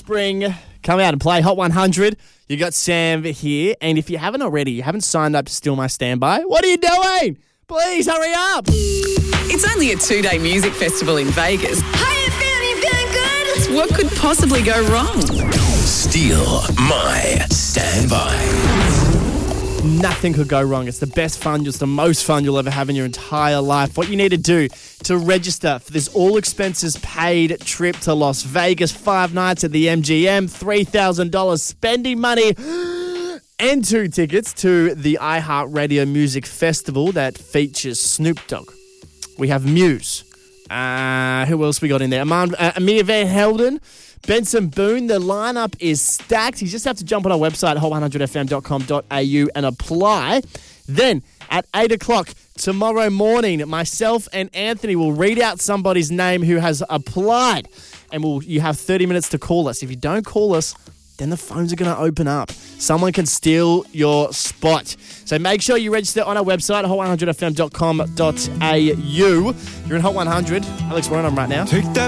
Spring. Come out and play Hot 100. You got Sam here. And if you haven't already, you haven't signed up to Still My Standby, what are you doing? Please hurry up. It's only a 2-day music festival in Vegas. How you feeling? You feeling good? What could possibly go wrong? Still My Standby. Nothing could go wrong. It's the best fun, it's the most fun you'll ever have in your entire life. What you need to do to register for this all-expenses-paid trip to Las Vegas, 5 nights at the MGM, $3,000 spending money, and 2 tickets to the iHeartRadio Music Festival that features Snoop Dogg. We have Muse. Who else we got in there? Amir Van Helden, Benson Boone. The lineup is stacked. You just have to jump on our website, hot100fm.com.au, and apply. Then, at 8 o'clock tomorrow morning, myself and Anthony will read out somebody's name who has applied. And you have 30 minutes to call us. If you don't call us, then the phones are going to open up. Someone can steal your spot. So make sure you register on our website, hot100fm.com.au. You're in Hot 100. Alex, we're on right now. Take that